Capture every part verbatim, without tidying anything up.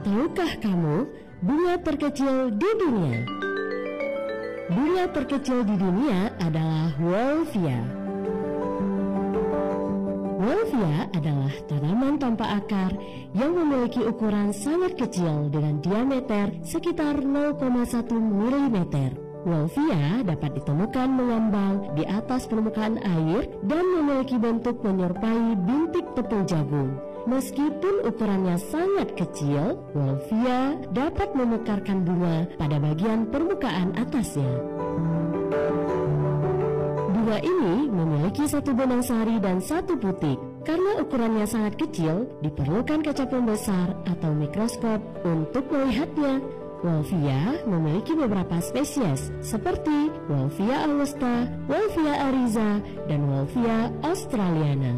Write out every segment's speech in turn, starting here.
Tahukah kamu bunga terkecil di dunia? Bunga terkecil di dunia adalah Wolffia. Wolffia adalah tanaman tanpa akar yang memiliki ukuran sangat kecil dengan diameter sekitar nol koma satu milimeter. Wolffia dapat ditemukan mengambang di atas permukaan air dan memiliki bentuk menyerupai bintik tepung jagung. Meskipun ukurannya sangat kecil, Wolffia dapat memekarkan bunga pada bagian permukaan atasnya. Bunga ini memiliki satu benang sari dan satu putik. Karena ukurannya sangat kecil, diperlukan kaca pembesar atau mikroskop untuk melihatnya. Wolffia memiliki beberapa spesies seperti Wolffia augusta, Wolffia ariza, dan Wolffia australiana.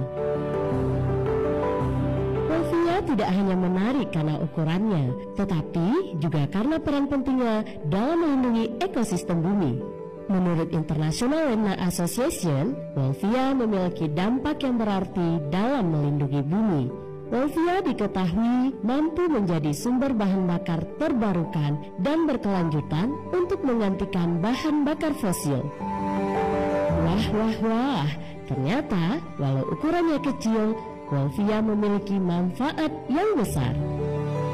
Wolffia tidak hanya menarik karena ukurannya, tetapi juga karena peran pentingnya dalam melindungi ekosistem bumi. Menurut International Lemna Association, Wolffia memiliki dampak yang berarti dalam melindungi bumi. Wolffia diketahui mampu menjadi sumber bahan bakar terbarukan dan berkelanjutan untuk menggantikan bahan bakar fosil. Wah, wah, wah, ternyata walau ukurannya kecil, Wolffia memiliki manfaat yang besar.